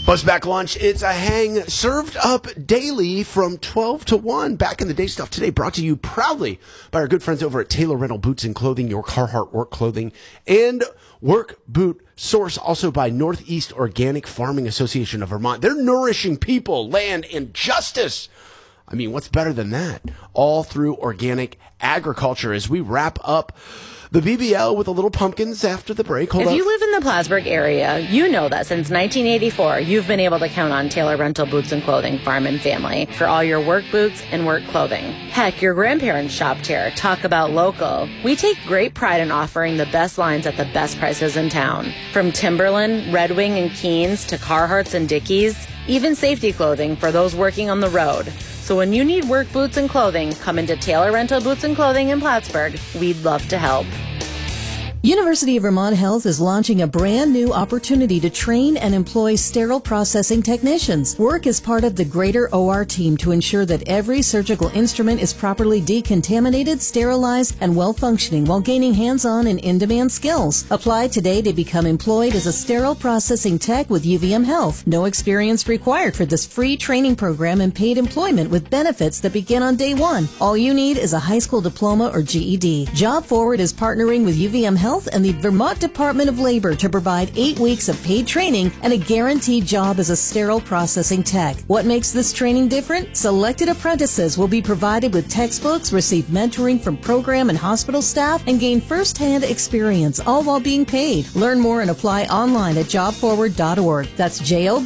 Buzzback Lunch, it's a hang served up daily from 12 to 1. Back in the day stuff today brought to you proudly by our good friends over at Taylor Rental Boots and Clothing, your Carhartt work clothing, and Work Boot Source, also by Northeast Organic Farming Association of Vermont. They're nourishing people, land, and justice. I mean, what's better than that? All through organic agriculture as we wrap up the BBL with a little pumpkins after the break. If you live in the Plattsburgh area, you know that since 1984, you've been able to count on Taylor Rental Boots and Clothing, Farm and Family for all your work boots and work clothing. Heck, your grandparents shopped here. Talk about local. We take great pride in offering the best lines at the best prices in town. From Timberland, Red Wing, and Keens to Carhartts and Dickies, even safety clothing for those working on the road. So when you need work boots and clothing, come into Taylor Rental Boots and Clothing in Plattsburgh. We'd love to help. University of Vermont Health is launching a brand new opportunity to train and employ sterile processing technicians. Work as part of the greater OR team to ensure that every surgical instrument is properly decontaminated, sterilized, and well-functioning while gaining hands-on and in-demand skills. Apply today to become employed as a sterile processing tech with UVM Health. No experience required for this free training program and paid employment with benefits that begin on day one. All you need is a high school diploma or GED. Job Forward is partnering with UVM Health and the Vermont Department of Labor to provide 8 weeks of paid training and a guaranteed job as a sterile processing tech. What makes this training different? Selected apprentices will be provided with textbooks, receive mentoring from program and hospital staff, and gain first-hand experience, all while being paid. Learn more and apply online at jobforward.org. That's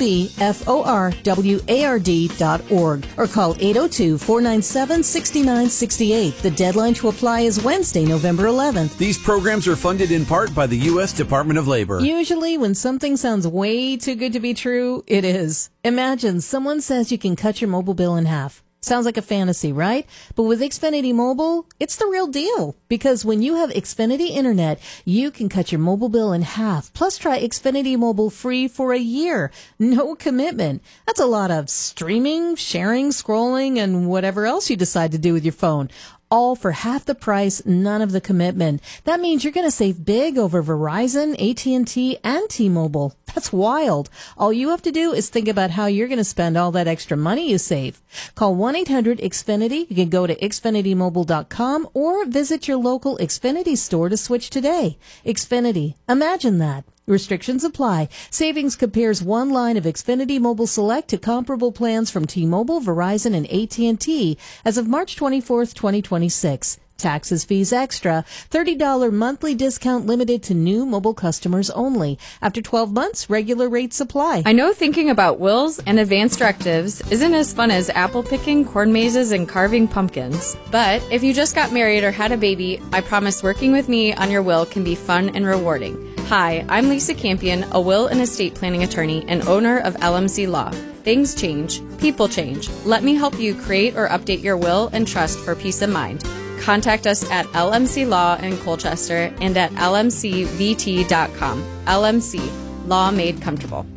jobforward.org. Or call 802-497-6968. The deadline to apply is Wednesday, November 11th. These programs are funded in part by the U.S. Department of Labor. Usually when something sounds way too good to be true, it is. Imagine someone says you can cut your mobile bill in half. Sounds like a fantasy, right? But with Xfinity Mobile, it's the real deal. Because when you have Xfinity Internet, you can cut your mobile bill in half. Plus, try Xfinity Mobile free for a year. No commitment. That's a lot of streaming, sharing, scrolling, and whatever else you decide to do with your phone. All for half the price, none of the commitment. That means you're going to save big over Verizon, AT&T, and T-Mobile. That's wild. All you have to do is think about how you're going to spend all that extra money you save. Call 1-800-XFINITY. You can go to xfinitymobile.com or visit your local Xfinity store to switch today. Xfinity. Imagine that. Restrictions apply. Savings compares one line of Xfinity Mobile Select to comparable plans from T-Mobile, Verizon, and AT&T as of March 24th, 2026. Taxes, fees extra. $30 monthly discount limited to new mobile customers only. After 12 months, regular rates apply. I know thinking about wills and advanced directives isn't as fun as apple picking, corn mazes, and carving pumpkins. But if you just got married or had a baby, I promise working with me on your will can be fun and rewarding. Hi, I'm Lisa Campion, a will and estate planning attorney and owner of LMC Law. Things change. People change. Let me help you create or update your will and trust for peace of mind. Contact us at LMC Law in Colchester and at lmcvt.com. LMC, Law Made Comfortable.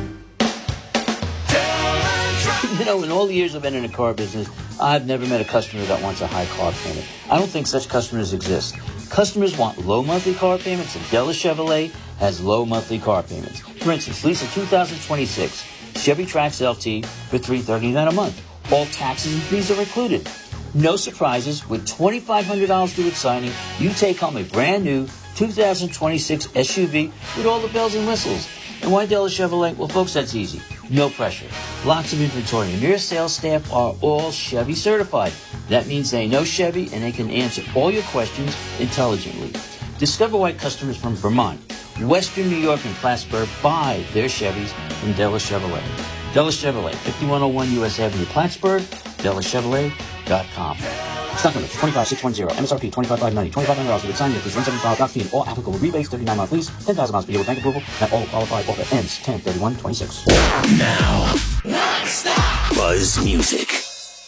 You know, in all the years I've been in the car business, I've never met a customer that wants a high car payment. I don't think such customers exist. Customers want low monthly car payments, and Della Chevrolet has low monthly car payments. For instance, lease a 2026 Chevy Trax LT for $339 a month. All taxes and fees are included. No surprises. With $2,500 due at signing, you take home a brand new 2026 SUV with all the bells and whistles. And why Della Chevrolet? Well, folks, that's easy. No pressure. Lots of inventory. And their sales staff are all Chevy certified. That means they know Chevy and they can answer all your questions intelligently. Discover why customers from Vermont, Western New York, and Plattsburgh buy their Chevys from Della Chevrolet. Della Chevrolet, 5101 U.S. Avenue, Plattsburgh, DellaChevrolet.com. Stock number 25610, MSRP 25590, $2,500 with signing fees, $175 doc fee, and all applicable rebates, 39 month lease, $10,000 per year with bank approval, and all qualified offer ends 10/31/26. Now, non-stop Buzz Music.